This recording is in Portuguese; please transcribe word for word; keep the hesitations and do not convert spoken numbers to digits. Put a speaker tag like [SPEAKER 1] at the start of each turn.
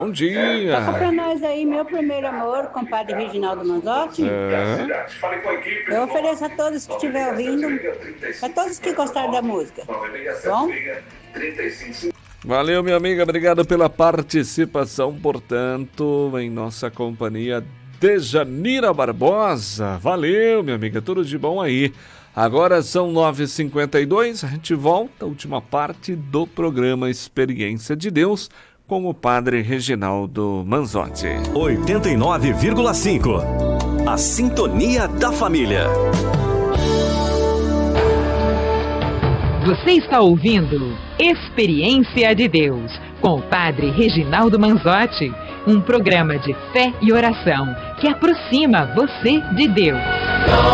[SPEAKER 1] Bom dia.
[SPEAKER 2] Toca pra nós aí, Meu Primeiro Amor, compadre Reginaldo Manzotti.
[SPEAKER 1] É.
[SPEAKER 2] Eu ofereço a todos que estiver ouvindo, a todos que gostaram da música. Bom?
[SPEAKER 1] Valeu, minha amiga, obrigado pela participação, portanto, em nossa companhia, Dejanira Barbosa. Valeu, minha amiga, tudo de bom aí. Agora são nove e cinquenta e dois, a gente volta à última parte do programa Experiência de Deus com o padre Reginaldo Manzotti.
[SPEAKER 3] oitenta e nove vírgula cinco, a sintonia da família.
[SPEAKER 4] Você está ouvindo Experiência de Deus, com o padre Reginaldo Manzotti, um programa de fé e oração que aproxima você de Deus.